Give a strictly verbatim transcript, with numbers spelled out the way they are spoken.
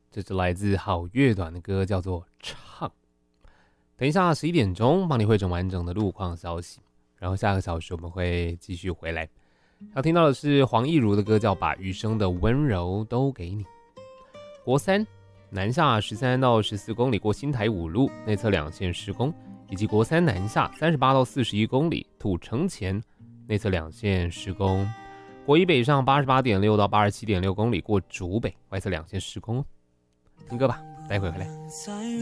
这是来自好乐团的歌，叫做《唱》。等一下十一点钟帮你汇整完整的路况消息，然后下个小时我们会继续回来。要听到的是黄义儒的歌，叫《把余生的温柔都给你》。国三南下十三到十四公里过新台五路内侧两线施工，以及国三南下三十八到四十一公里土城前内侧两线施工。国一北上八十八点六到八十七点六公里过竹北外侧两线施工。听歌吧，待会回来。